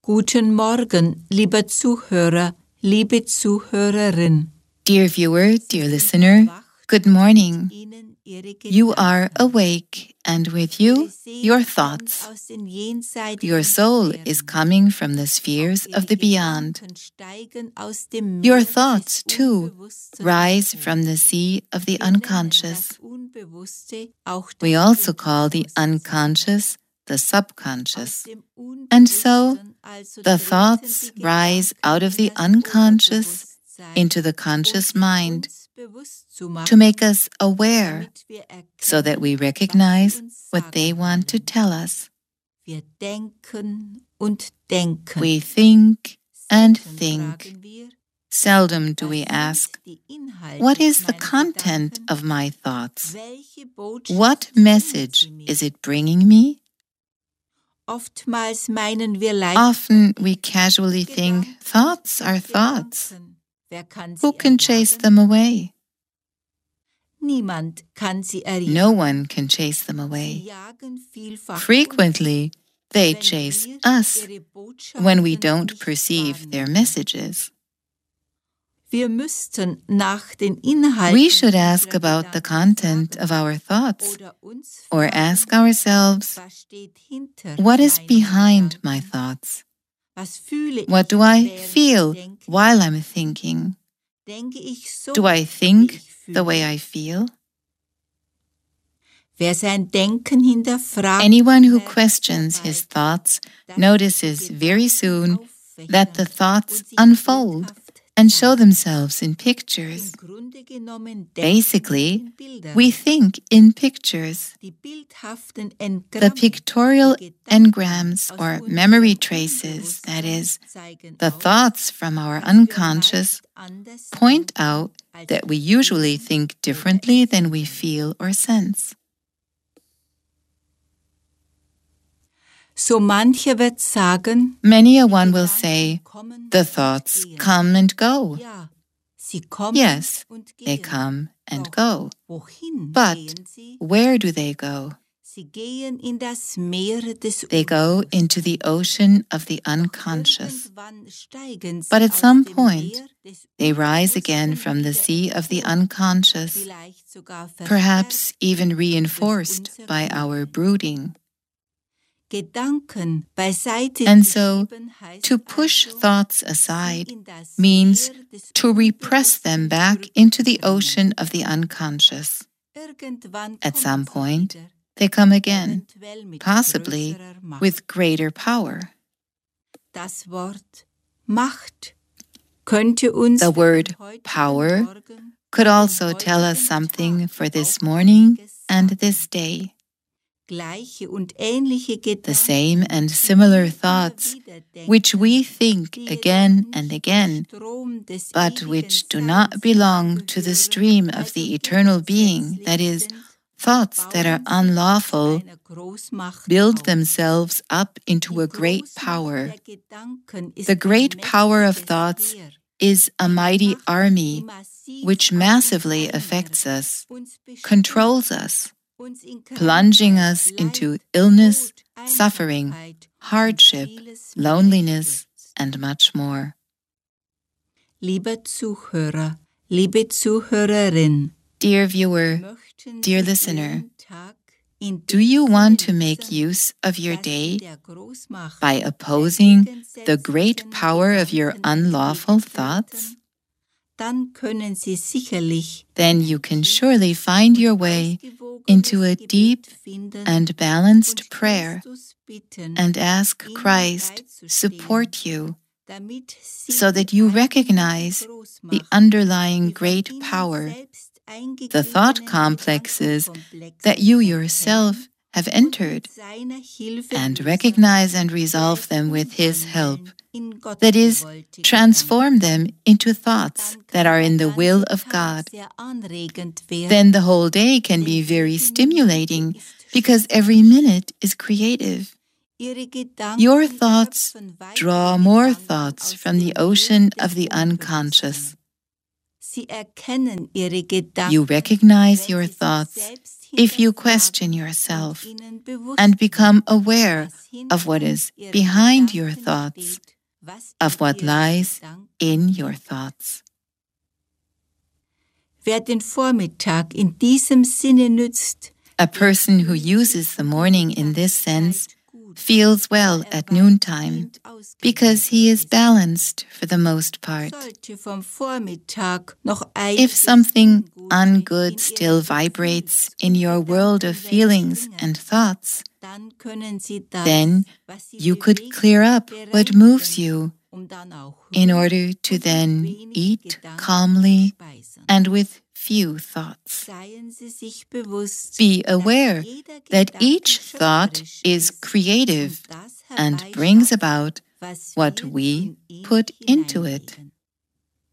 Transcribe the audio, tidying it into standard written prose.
Guten Morgen, lieber Zuhörer, liebe Zuhörerin. Dear viewer, dear listener, good morning. You are awake, and with you, your thoughts. Your soul is coming from the spheres of the beyond. Your thoughts, too, rise from the sea of the unconscious. We also call the unconscious the subconscious. And so, the thoughts rise out of the unconscious into the conscious mind to make us aware so that we recognize what they want to tell us. We think and think. Seldom do we ask, what is the content of my thoughts? What message is it bringing me? Often we casually think, thoughts are thoughts. Who can chase them away? No one can chase them away. Frequently, they chase us when we don't perceive their messages. We should ask about the content of our thoughts, or ask ourselves, what is behind my thoughts? What do I feel while I'm thinking? Do I think the way I feel? Anyone who questions his thoughts notices very soon that the thoughts unfold and show themselves in pictures. Basically, we think in pictures. The pictorial engrams or memory traces, that is, the thoughts from our unconscious, point out that we usually think differently than we feel or sense. Many a one will say, the thoughts come and go. Yes, they come and go. But where do they go? They go into the ocean of the unconscious. But at some point, they rise again from the sea of the unconscious, perhaps even reinforced by our brooding. And so, to push thoughts aside means to repress them back into the ocean of the unconscious. At some point, they come again, possibly with greater power. The word power could also tell us something for this morning and this day. The same and similar thoughts, which we think again and again, but which do not belong to the stream of the eternal being, that is, thoughts that are unlawful, build themselves up into a great power. The great power of thoughts is a mighty army which massively affects us, controls us, plunging us into illness, suffering, hardship, loneliness, and much more. Lieber Zuhörer, liebe Zuhörerin. Dear viewer, dear listener, do you want to make use of your day by opposing the great power of your unlawful thoughts? Then you can surely find your way into a deep and balanced prayer and ask Christ support you so that you recognize the underlying great power, the thought complexes that you yourself have entered, and recognize and resolve them with His help. That is, transform them into thoughts that are in the will of God. Then the whole day can be very stimulating because every minute is creative. Your thoughts draw more thoughts from the ocean of the unconscious. You recognize your thoughts if you question yourself and become aware of what is behind your thoughts, of what lies in your thoughts. Wer den Vormittag in diesem Sinne nützt, a person who uses the morning in this sense feels well at noontime because he is balanced for the most part. If something ungood still vibrates in your world of feelings and thoughts, then you could clear up what moves you in order to then eat calmly and with few thoughts. Be aware that each thought is creative and brings about what we put into it.